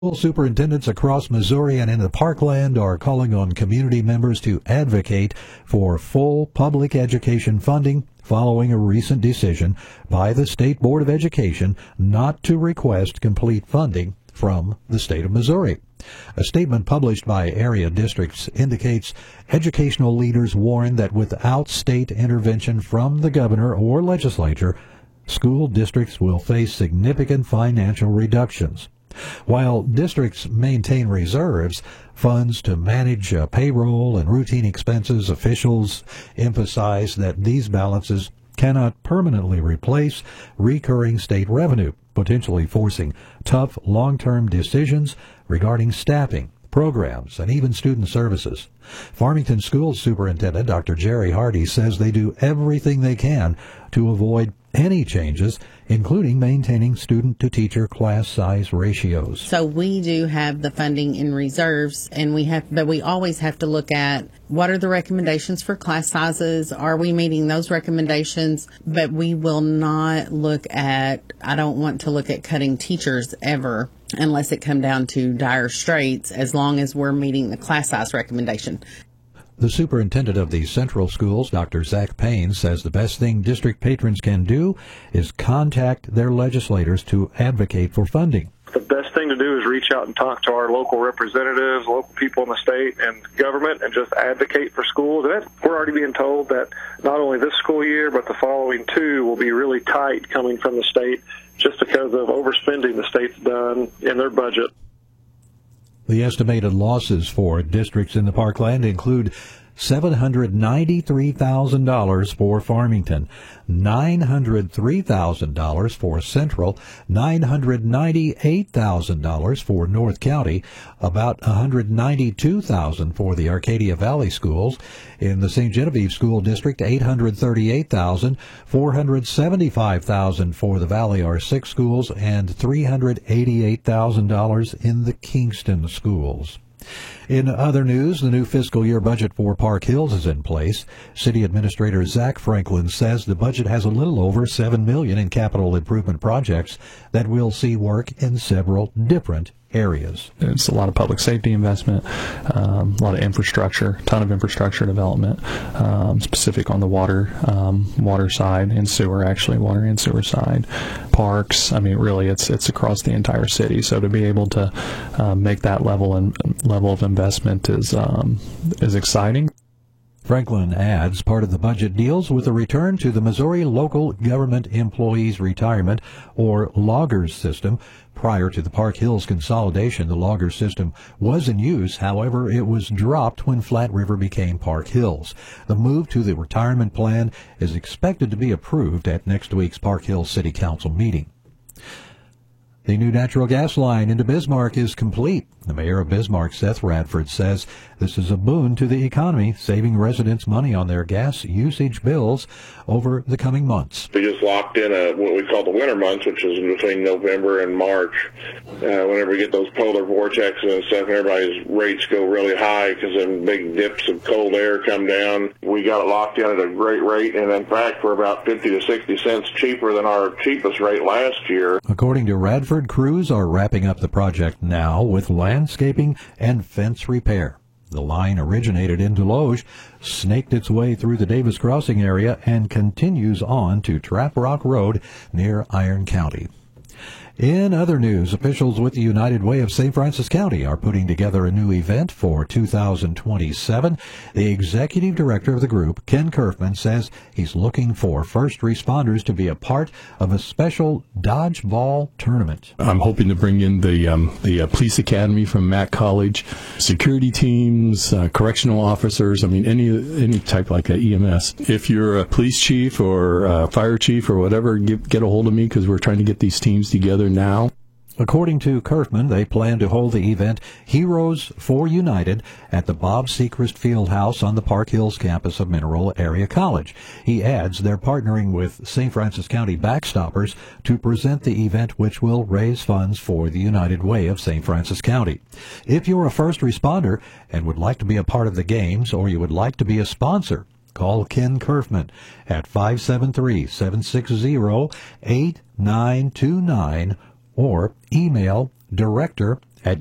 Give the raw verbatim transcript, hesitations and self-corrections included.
School superintendents across Missouri and in the Parkland are calling on community members to advocate for full public education funding following a recent decision by the State Board of Education not to request complete funding from the state of Missouri. A statement published by area districts indicates educational leaders warn that without state intervention from the governor or legislature, school districts will face significant financial reductions. While districts maintain reserves, funds to manage uh, payroll and routine expenses, officials emphasize that these balances cannot permanently replace recurring state revenue, potentially forcing tough long-term decisions regarding staffing, programs, and even student services. Farmington Schools Superintendent Doctor Jerry Hardy says they do everything they can to avoid any changes, including maintaining student-to-teacher class size ratios. So we do have the funding in reserves, and we have, but we always have to look at what are the recommendations for class sizes. Are we meeting those recommendations? But we will not look at, I don't want to look at cutting teachers ever unless it come down to dire straits, as long as we're meeting the class size recommendation. The superintendent of the Central Schools, Doctor Zach Payne, says the best thing district patrons can do is contact their legislators to advocate for funding. The best thing to do is reach out and talk to our local representatives, local people in the state and government, and just advocate for schools. And we're already being told that not only this school year, but the following two will be really tight coming from the state just because of overspending the state's done in their budget. The estimated losses for districts in the Parkland include seven hundred ninety-three thousand dollars for Farmington, nine hundred three thousand dollars for Central, nine hundred ninety-eight thousand dollars for North County, about one hundred ninety-two thousand dollars for the Arcadia Valley schools. In the Saint Genevieve School District, eight hundred thirty-eight thousand dollars, four hundred seventy-five thousand dollars for the Valley R six schools, and three hundred eighty-eight thousand dollars in the Kingston schools. In other news, the new fiscal year budget for Park Hills is in place. City Administrator Zach Franklin says the budget has a little over seven million dollars in capital improvement projects that will see work in several different areas. It's a lot of public safety investment, um, a lot of infrastructure, a ton of infrastructure development, um, specific on the water, um, water side and sewer, actually, water and sewer side, parks. I mean, really, it's it's across the entire city. So to be able to uh, make that level and level of investment is um, is exciting. Franklin adds part of the budget deals with a return to the Missouri Local Government Employees Retirement, or Loggers system. Prior to the Park Hills consolidation, the Loggers system was in use. However, it was dropped when Flat River became Park Hills. The move to the retirement plan is expected to be approved at next week's Park Hills City Council meeting. The new natural gas line into Bismarck is complete. The mayor of Bismarck, Seth Radford, says this is a boon to the economy, saving residents money on their gas usage bills over the coming months. We just locked in a, what we call the winter months, which is between November and March. Uh, whenever we get those polar vortexes and stuff, everybody's rates go really high because then big dips of cold air come down. We got it locked in at a great rate, and in fact, we're about fifty to sixty cents cheaper than our cheapest rate last year. According to Radford, crews are wrapping up the project now with landscaping and fence repair. The line originated in Deloge, snaked its way through the Davis Crossing area, and continues on to Trap Rock Road near Iron County. In other news, officials with the United Way of Saint Francis County are putting together a new event for two thousand twenty-seven. The executive director of the group, Ken Kerfman, says he's looking for first responders to be a part of a special dodgeball tournament. I'm hoping to bring in the um, the uh, police academy from Mack College, security teams, uh, correctional officers. I mean, any any type like that, E M S. If you're a police chief or a fire chief or whatever, get, get a hold of me because we're trying to get these teams together now. According to Kerfman, they plan to hold the event Heroes for United at the Bob Sechrist Fieldhouse on the Park Hills campus of Mineral Area College. He adds they're partnering with Saint Francis County Backstoppers to present the event, which will raise funds for the United Way of Saint Francis County. If you're a first responder and would like to be a part of the games, or you would like to be a sponsor, call Ken Kerfman at five seven three, seven six zero, eight nine two nine or email director